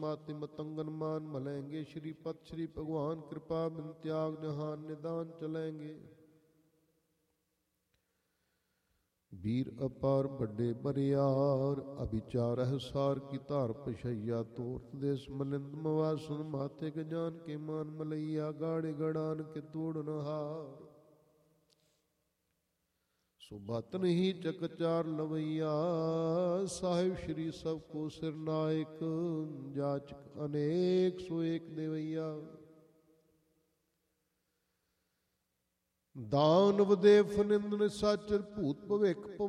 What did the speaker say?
माति मतंगन मान मलेंगे। श्रीपत श्री भगवान कृपा बिन त्याग जहान निदान चलेंगे। वीर अपार बड़े बरियार अभिचार है सार की धार पशैया। तोर्त देश मलिंद मवासन माते के जान के मान मलैया। गाड़े गड़ान के तोड़ नहार सुबतन ही चकचार लवैया। साहिब श्री सबको सिर नायक जाचक अनेक सो एक देवैया। दान वदेव निंदन साचर भूत भविख